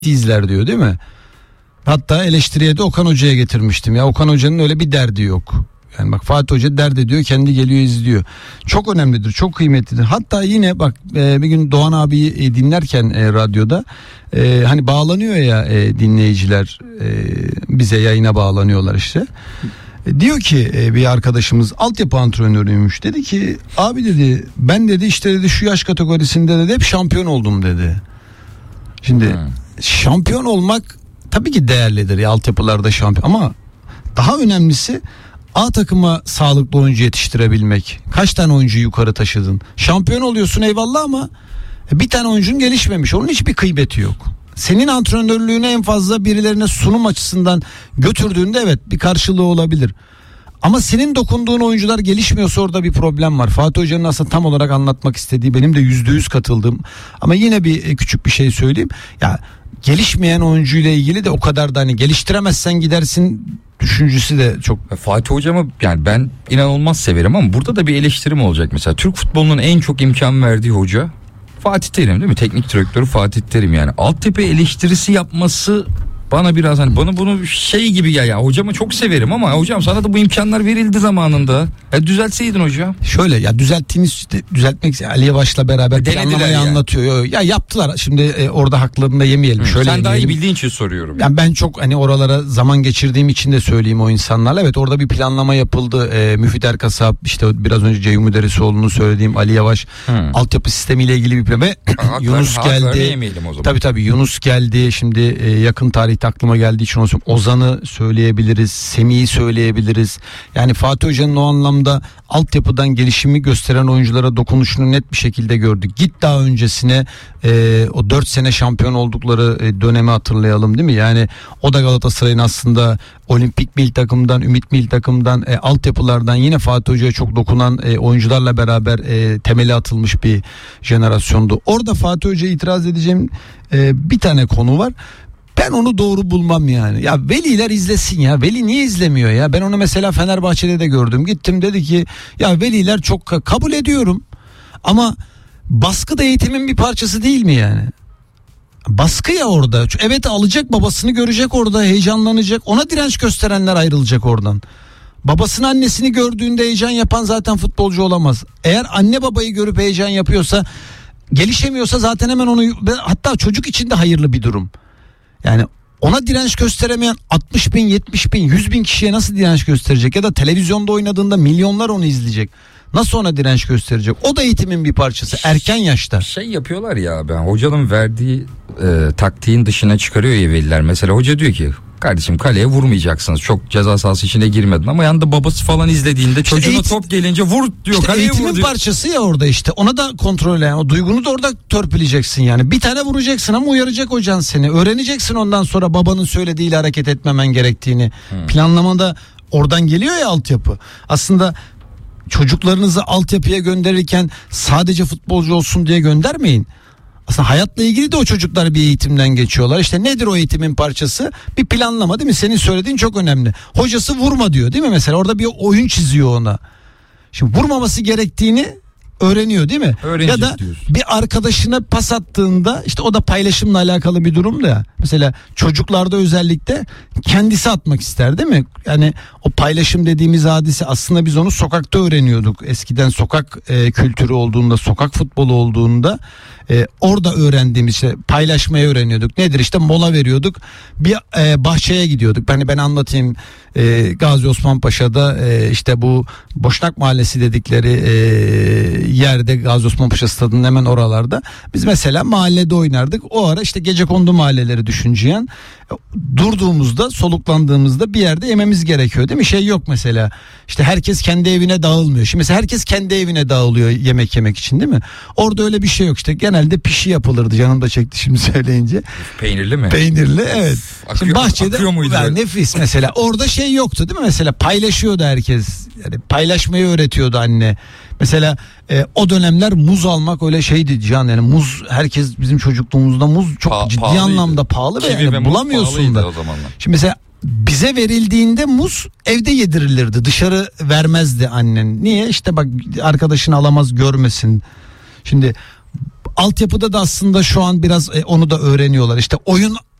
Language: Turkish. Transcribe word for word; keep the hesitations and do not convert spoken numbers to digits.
izler diyor değil mi? Hatta eleştiriye de Okan Hoca'ya getirmiştim. Ya Okan Hoca'nın öyle bir derdi yok. Yani bak Fatih Hoca dert ediyor, kendi geliyor izliyor. Çok önemlidir, çok kıymetlidir. Hatta yine bak e, bir gün Doğan abiyi e, dinlerken e, radyoda e, hani bağlanıyor ya e, dinleyiciler e, bize yayına bağlanıyorlar işte. E, diyor ki e, bir arkadaşımız altyapı antrenörüymüş. Dedi ki abi dedi ben dedi işte dedi şu yaş kategorisinde dedi hep şampiyon oldum dedi. Şimdi hmm. şampiyon olmak tabii ki değerlidir ya, altyapılarda şampiyon, ama daha önemlisi A takıma sağlıklı oyuncu yetiştirebilmek. Kaç tane oyuncuyu yukarı taşıdın? Şampiyon oluyorsun eyvallah, ama bir tane oyuncun gelişmemiş. Onun hiçbir kıymeti yok. Senin antrenörlüğüne en fazla birilerine sunum açısından götürdüğünde evet bir karşılığı olabilir. Ama senin dokunduğun oyuncular gelişmiyorsa orada bir problem var. Fatih Hoca'nın aslında tam olarak anlatmak istediği, benim de yüzde yüz katıldığım, ama yine bir küçük bir şey söyleyeyim. Ya gelişmeyen oyuncuyla ilgili de o kadar da hani geliştiremezsen gidersin düşüncesi de çok. Fatih Hocam'ı yani ben inanılmaz severim, ama burada da bir eleştirim olacak. Mesela Türk futbolunun en çok imkan verdiği hoca Fatih Terim değil mi? Teknik direktörü Fatih Terim yani. Altyapı eleştirisi yapması bana biraz hani bana bunu şey gibi ya, ya hocamı çok severim ama hocam sana da bu imkanlar verildi zamanında. Ya düzeltseydin hocam. Şöyle ya düzelttiğiniz düzeltmek Ali Yavaş'la beraber planlamayı yani anlatıyor. Ya yaptılar. Şimdi e, orada haklarını da yemeyelim. Hı, Şöyle sen yemeyelim. Daha iyi bildiğin için soruyorum. Yani ben çok hani oralara zaman geçirdiğim için de söyleyeyim o insanlarla. Evet orada bir planlama yapıldı. E, Müfit Erkasap, işte biraz önce Ceyhun Müderrisoğlu'nu söylediğim Ali Yavaş, Hı. altyapı sistemiyle ilgili bir plan. Ve Yunus geldi. Tabii tabii Yunus geldi. Şimdi e, yakın tarih aklıma geldiği için olsun. Ozan'ı söyleyebiliriz, Semih'i söyleyebiliriz. Yani Fatih Hoca'nın o anlamda altyapıdan gelişimi gösteren oyunculara dokunuşunu net bir şekilde gördük. Git daha öncesine e, o dört sene şampiyon oldukları e, dönemi hatırlayalım değil mi? Yani o da Galatasaray'ın aslında olimpik milli takımdan, ümit milli takımdan, e, altyapılardan yine Fatih Hoca'ya çok dokunan e, oyuncularla beraber e, temeli atılmış bir jenerasyondu. Orada Fatih Hoca'ya itiraz edeceğim e, bir tane konu var. Ben onu doğru bulmam yani. Ya veliler izlesin ya. Veli niye izlemiyor ya? Ben onu mesela Fenerbahçe'de de gördüm. Gittim dedi ki ya veliler çok kabul ediyorum. Ama baskı da eğitimin bir parçası değil mi yani? Baskı ya orada. Evet alacak, babasını görecek orada, heyecanlanacak. Ona direnç gösterenler ayrılacak oradan. Babasını annesini gördüğünde heyecan yapan zaten futbolcu olamaz. Eğer anne babayı görüp heyecan yapıyorsa, gelişemiyorsa zaten hemen onu, hatta çocuk için de hayırlı bir durum. Yani ona direnç gösteremeyen altmış bin, yetmiş bin, yüz bin kişiye nasıl direnç gösterecek? Ya da televizyonda oynadığında milyonlar onu izleyecek. Nasıl ona direnç gösterecek? O da eğitimin bir parçası erken yaşta. Şey yapıyorlar ya, ben hocanın verdiği e, taktiğin dışına çıkarıyor ya veliler. Mesela hoca diyor ki kardeşim kaleye vurmayacaksınız. Çok ceza sahası içine girmedin, ama yanında babası falan izlediğinde çocuğuna işte eğitim, top gelince vur diyor. İşte kaleye eğitimin vur diyor. parçası ya orada işte. Ona da kontrol, yani o duygunu da orada törpüleyeceksin yani. Bir tane vuracaksın ama uyaracak hocan seni. Öğreneceksin ondan sonra babanın söylediğiyle hareket etmemen gerektiğini. Hmm. Planlamada oradan geliyor ya altyapı. Aslında çocuklarınızı altyapıya gönderirken sadece futbolcu olsun diye göndermeyin. Aslında hayatla ilgili de o çocuklar bir eğitimden geçiyorlar. İşte nedir o eğitimin parçası? Bir planlama değil mi? Senin söylediğin çok önemli. Hocası vurma diyor değil mi mesela? Orada bir oyun çiziyor ona. Şimdi vurmaması gerektiğini öğreniyor değil mi? Öğrenecek ya da diyorsun. Bir arkadaşına pas attığında, işte o da paylaşımla alakalı bir durum da. Mesela çocuklarda özellikle kendisi atmak ister değil mi? Yani o paylaşım dediğimiz hadise aslında biz onu sokakta öğreniyorduk. Eskiden sokak e, kültürü olduğunda, sokak futbolu olduğunda e, orada öğrendiğimiz şey, paylaşmayı öğreniyorduk. Nedir işte, mola veriyorduk. Bir e, bahçeye gidiyorduk. Hani ben anlatayım. E, Gazi Osman Paşa'da e, işte bu Boşnak Mahallesi dedikleri e, yerde, Gazi Osman Paşa stadının hemen oralarda biz mesela mahallede oynardık. O ara işte gecekondu mahalleleri düşünceyen, durduğumuzda, soluklandığımızda bir yerde yememiz gerekiyor değil mi? Şey yok mesela, işte herkes kendi evine dağılmıyor. Şimdi mesela herkes kendi evine dağılıyor yemek yemek için değil mi? Orada öyle bir şey yok. İşte genelde pişi yapılırdı. Canım da çekti şimdi söyleyince. Peynirli mi? Peynirli, evet. Akıyor, şimdi bahçede yani nefis mesela. Orada şey yoktu değil mi? Mesela paylaşıyordu herkes. Yani paylaşmayı öğretiyordu anne. Mesela e, o dönemler muz almak öyle şeydi Can, yani muz, herkes bizim çocukluğumuzda muz çok pa- ciddi pahalıydı. Anlamda pahalı ve yani bulamıyorsun da. Şimdi mesela bize verildiğinde muz evde yedirilirdi, dışarı vermezdi annen. Niye? İşte bak arkadaşını alamaz, görmesin. Şimdi Altyapıda da aslında şu an biraz e, onu da öğreniyorlar. İşte oyun